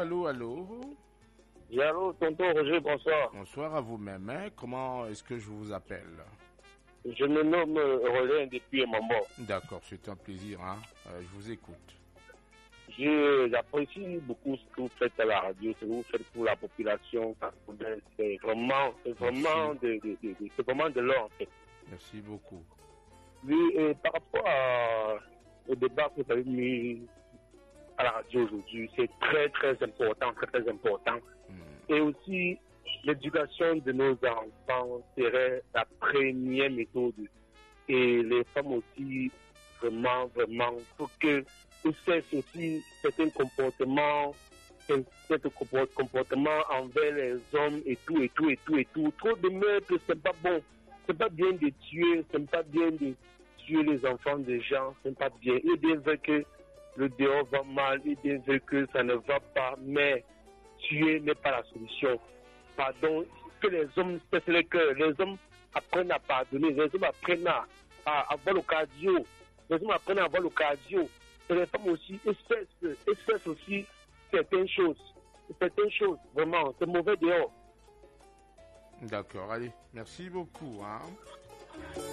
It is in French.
allô, allô. Oui, allô, tonton Roger, bonsoir. Bonsoir à vous-même. Hein. Comment est-ce que je vous appelle? Je me nomme Roland depuis Mambo. D'accord, c'est un plaisir. Hein. Je vous écoute. J'apprécie beaucoup ce que vous faites à la radio, ce que vous faites pour la population. C'est vraiment de l'or, en fait. Merci beaucoup. Oui, et par rapport au débat que vous avez mis à la radio aujourd'hui, c'est très, très important, très, très important. Et aussi, l'éducation de nos enfants serait la première méthode. Et les femmes aussi, vraiment, pour que ils cessent aussi certains comportements envers les hommes et tout. Trop de meurtres, c'est pas bon. C'est pas bien de tuer, c'est pas bien de tuer les enfants des gens, c'est pas bien. Et bien vrai que le dehors va mal, et bien vrai que ça ne va pas, mais tuer n'est pas la solution. Pardon, que les hommes cessent le cœur, les hommes apprennent à pardonner, les hommes apprennent à avoir le cardio, les hommes apprennent à avoir le cardio. Et les femmes aussi, elles cessent aussi certaines choses, vraiment, c'est mauvais dehors. D'accord, allez, merci beaucoup. Hein.